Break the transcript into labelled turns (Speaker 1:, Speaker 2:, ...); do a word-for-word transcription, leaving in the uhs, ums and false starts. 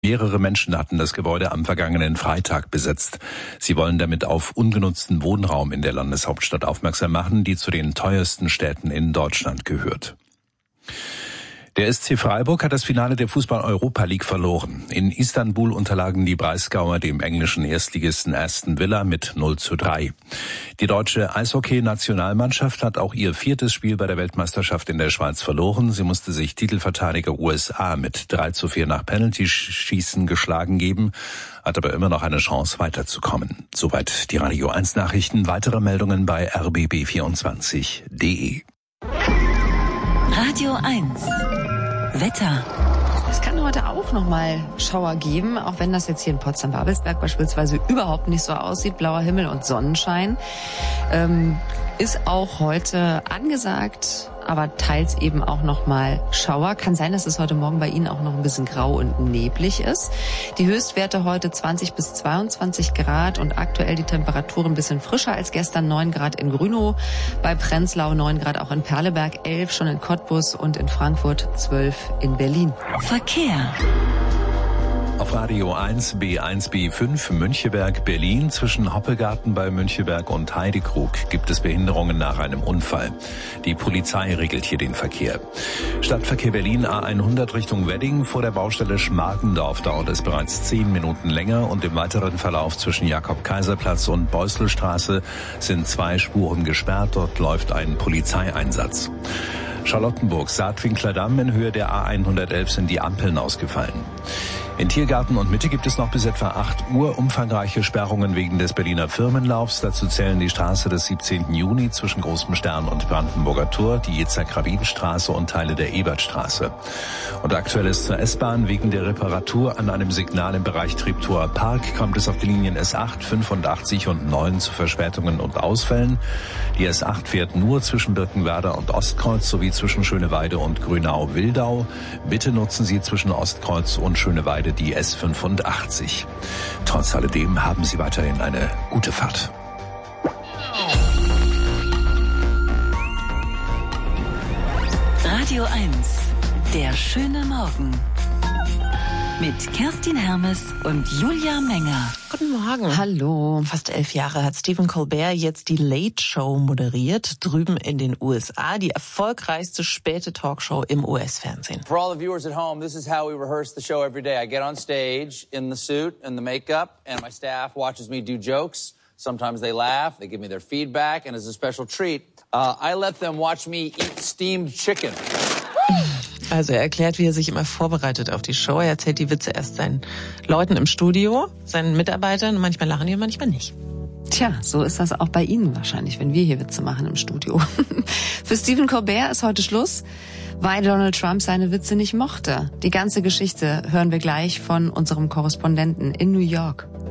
Speaker 1: Mehrere Menschen hatten das Gebäude am vergangenen Freitag besetzt. Sie wollen damit auf ungenutzten Wohnraum in der Landeshauptstadt aufmerksam machen, die zu den teuersten Städten in Deutschland gehört. Der S C Freiburg hat das Finale der Fußball-Europa League verloren. In Istanbul unterlagen die Breisgauer dem englischen Erstligisten Aston Villa mit null zu drei. Die deutsche Eishockey-Nationalmannschaft hat auch ihr viertes Spiel bei der Weltmeisterschaft in der Schweiz verloren. Sie musste sich Titelverteidiger U S A mit drei zu vier nach Penalty-Schießen geschlagen geben, hat aber immer noch eine Chance weiterzukommen. Soweit die Radio eins Nachrichten. Weitere Meldungen bei r b b vierundzwanzig punkt d e.
Speaker 2: Radio eins Wetter.
Speaker 3: Es kann heute auch nochmal Schauer geben, auch wenn das jetzt hier in Potsdam-Babelsberg beispielsweise überhaupt nicht so aussieht. Blauer Himmel und Sonnenschein ähm, ist auch heute angesagt, aber teils eben auch nochmal Schauer. Kann sein, dass es heute Morgen bei Ihnen auch noch ein bisschen grau und neblig ist. Die Höchstwerte heute zwanzig bis zweiundzwanzig Grad und aktuell die Temperatur ein bisschen frischer als gestern. neun Grad in Grünow, bei Prenzlau neun Grad auch in Perleberg, elf schon in Cottbus und in Frankfurt zwölf in Berlin.
Speaker 2: Verkehr.
Speaker 1: Auf Radio eins B eins B fünf Müncheberg Berlin zwischen Hoppegarten bei Müncheberg und Heidekrug gibt es Behinderungen nach einem Unfall. Die Polizei regelt hier den Verkehr. Stadtverkehr Berlin A hundert Richtung Wedding vor der Baustelle Schmargendorf dauert es bereits zehn Minuten länger und im weiteren Verlauf zwischen Jakob-Kaiser-Platz und Beusselstraße sind zwei Spuren gesperrt. Dort läuft ein Polizeieinsatz. Charlottenburg, Saatwinkler Damm in Höhe der A hundertelf sind die Ampeln ausgefallen. In Tiergarten und Mitte gibt es noch bis etwa acht Uhr umfangreiche Sperrungen wegen des Berliner Firmenlaufs. Dazu zählen die Straße des siebzehnten Juni zwischen Großem Stern und Brandenburger Tor, die Yitzhak-Rabin-Straße und Teile der Ebertstraße. Und aktuell ist zur S-Bahn wegen der Reparatur an einem Signal im Bereich Treptower Park kommt es auf die Linien S acht, fünfundachtzig und neun zu Verspätungen und Ausfällen. Die S acht fährt nur zwischen Birkenwerder und Ostkreuz sowie zwischen Schöneweide und Grünau-Wildau. Bitte nutzen Sie zwischen Ostkreuz und Schöneweide die S fünfundachtzig. Trotz alledem haben Sie weiterhin eine gute Fahrt.
Speaker 2: Radio eins, der schöne Morgen. Mit Kerstin Hermes und Julia Menger.
Speaker 4: Guten Morgen.
Speaker 3: Hallo.
Speaker 4: Fast elf Jahre hat Stephen Colbert jetzt die Late Show moderiert, drüben in den U S A, die erfolgreichste späte Talkshow im U S-Fernsehen.
Speaker 5: For all the viewers at home, this is how we rehearse the show every day. I get on stage in the suit and the makeup, and my staff watches me do jokes. Sometimes they laugh, they give me their feedback, and as a special treat, uh, I let them watch me eat steamed chicken.
Speaker 4: Also er erklärt, wie er sich immer vorbereitet auf die Show. Er erzählt die Witze erst seinen Leuten im Studio, seinen Mitarbeitern. Manchmal lachen die und manchmal nicht.
Speaker 3: Tja, so ist das auch bei Ihnen wahrscheinlich, wenn wir hier Witze machen im Studio. Für Stephen Colbert ist heute Schluss, weil Donald Trump seine Witze nicht mochte. Die ganze Geschichte hören wir gleich von unserem Korrespondenten in New York.